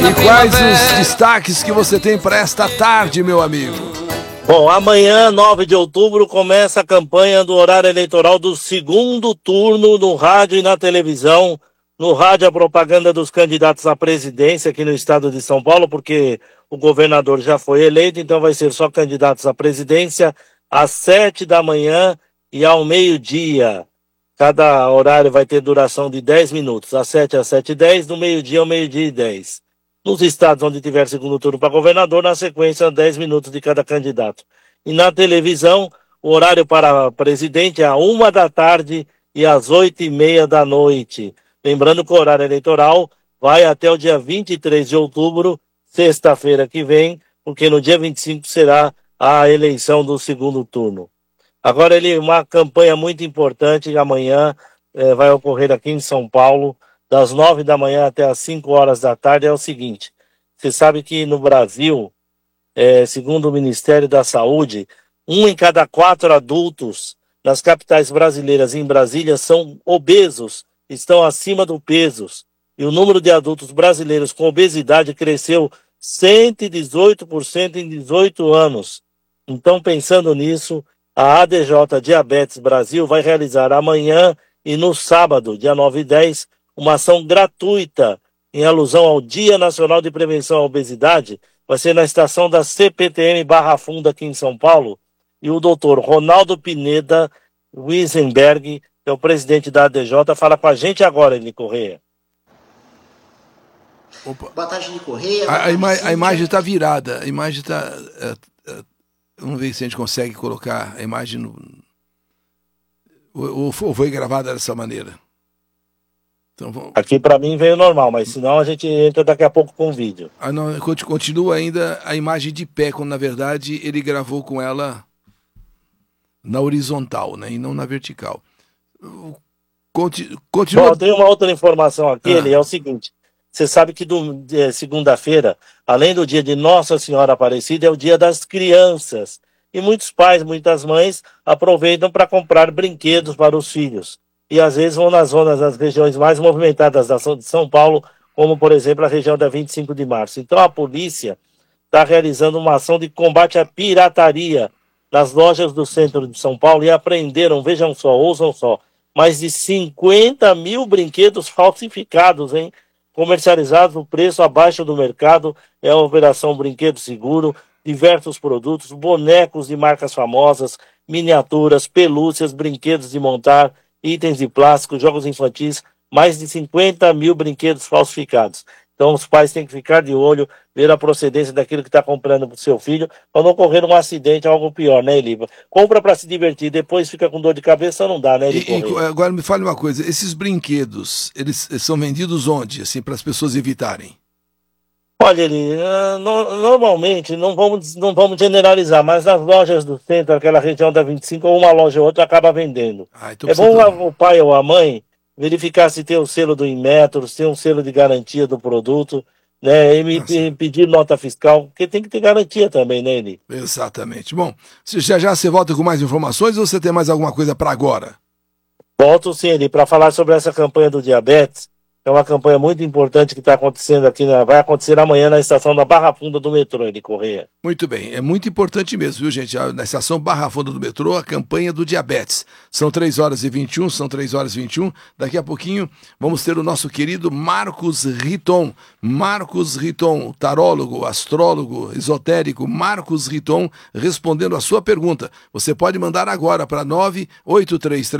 E quais os destaques que você tem para esta tarde, meu amigo? Bom, amanhã, 9 de outubro, começa a campanha do horário eleitoral do segundo turno no rádio e na televisão. No rádio, a propaganda dos candidatos à presidência aqui no estado de São Paulo, porque o governador já foi eleito, então vai ser só candidatos à presidência às 7 da manhã e ao meio-dia. Cada horário vai ter duração de 10 minutos, às 7 às 7h10, do meio-dia ao meio-dia e 10. Nos estados onde tiver segundo turno para governador, na sequência, 10 minutos de cada candidato. E na televisão, o horário para presidente é às 1 da tarde e às 8h30 da noite. Lembrando que o horário eleitoral vai até o dia 23 de outubro, sexta-feira que vem, porque no dia 25 será a eleição do segundo turno. Agora, uma campanha muito importante, amanhã vai ocorrer aqui em São Paulo, das 9 da manhã até as 5 horas da tarde, é o seguinte. Você sabe que no Brasil, segundo o Ministério da Saúde, 1 em cada 4 adultos nas capitais brasileiras e em Brasília são obesos, estão acima do peso. E o número de adultos brasileiros com obesidade cresceu 118% em 18 anos. Então, pensando nisso, a ADJ Diabetes Brasil vai realizar amanhã e no sábado, dia 9 e 10, uma ação gratuita em alusão ao Dia Nacional de Prevenção à Obesidade. Vai ser na estação da CPTM Barra Funda, aqui em São Paulo. E o doutor Ronaldo Pineda Wiesenberg, que é o presidente da ADJ, fala com a gente agora, Eli Correia. Opa. Boa tarde, Eli Correia. A imagem está virada. A imagem está... Vamos ver se a gente consegue colocar a imagem no... Ou foi gravada dessa maneira? Então, vamos... Aqui para mim veio normal, mas senão a gente entra daqui a pouco com o vídeo. Não, continua ainda a imagem de pé, quando na verdade ele gravou com ela na horizontal, né, e não na vertical. Continua... Bom, tem uma outra informação aqui, é o seguinte. Você sabe que segunda-feira, além do dia de Nossa Senhora Aparecida, é o dia das crianças. E muitos pais, muitas mães aproveitam para comprar brinquedos para os filhos. E às vezes vão nas regiões mais movimentadas de São Paulo, como por exemplo a região da 25 de março. Então a polícia está realizando uma ação de combate à pirataria nas lojas do centro de São Paulo e apreenderam, vejam só, ouçam só, mais de 50 mil brinquedos falsificados, hein? Comercializados no preço abaixo do mercado. É a Operação Brinquedo Seguro. Diversos produtos, bonecos de marcas famosas, miniaturas, pelúcias, brinquedos de montar, itens de plástico, jogos infantis, mais de 50 mil brinquedos falsificados. Então os pais têm que ficar de olho, ver a procedência daquilo que está comprando para o seu filho, para não ocorrer um acidente ou algo pior, né, Eliva? Compra para se divertir, depois fica com dor de cabeça, não dá, né, Eliva? Agora me fale uma coisa, esses brinquedos, eles são vendidos onde, assim, para as pessoas evitarem? Olha, Eli, normalmente, não vamos generalizar, mas nas lojas do centro, aquela região da 25, ou uma loja ou outra acaba vendendo. Então é bom o pai ou a mãe verificar se tem o selo do Inmetro, se tem um selo de garantia do produto, né, e pedir nota fiscal, porque tem que ter garantia também, né, Eli? Exatamente. Bom, já você volta com mais informações ou você tem mais alguma coisa para agora? Volto sim, Eli, para falar sobre essa campanha do diabetes. É uma campanha muito importante que está acontecendo aqui, vai acontecer amanhã na estação da Barra Funda do metrô, Eli Correia. Muito bem, é muito importante mesmo, viu, gente? Na estação Barra Funda do metrô, a campanha do diabetes. São 3h21, são 3h21. Daqui a pouquinho vamos ter o nosso querido Marcos Riton. Marcos Riton, tarólogo, astrólogo, esotérico, Marcos Riton, respondendo a sua pergunta. Você pode mandar agora para 983